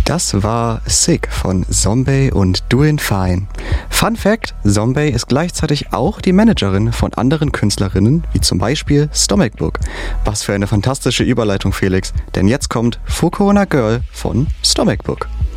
Das war Sick von Zombie und Doing Fine. Fun Fact: Zombie ist gleichzeitig auch die Managerin von anderen Künstlerinnen, wie zum Beispiel Stomach Book. Was für eine fantastische Überleitung, Felix, denn jetzt kommt Fukuona Girl von Stomach Book.